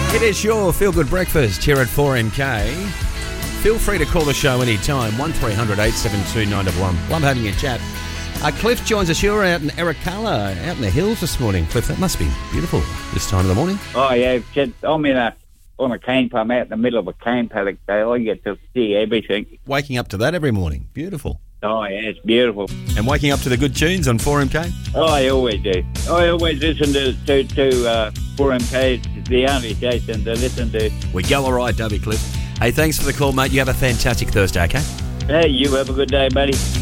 It is your Feel Good Breakfast here at 4MK. Feel free to call the show anytime, 1300 872 911. Love having a chat. Cliff joins us. You're out in Ericala, out in the hills this morning. Cliff, that must be beautiful this time of the morning. Oh, yeah. I'm on a cane palm out in the middle of a cane paddock, so I get to see everything. Waking up to that every morning. Beautiful. Oh, yeah, it's beautiful. And waking up to the good tunes on 4MK? Oh, I always do. I always listen to 4MK. It's the only station to listen to. We go all right, Dubby Cliff. Hey, thanks for the call, mate. You have a fantastic Thursday, okay? Hey, you have a good day, buddy.